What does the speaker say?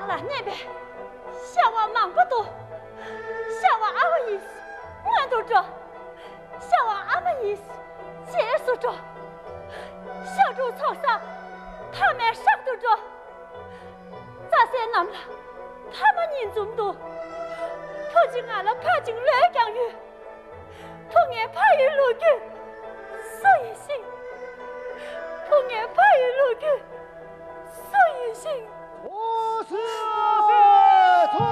上了那边，小娃忙不多，小娃阿个意思，满足着，小娃阿个意思，结束着，小猪草上，他们上头着，咋些难了？他们人这么多，可进俺了，怕进来讲语，同年怕一路去。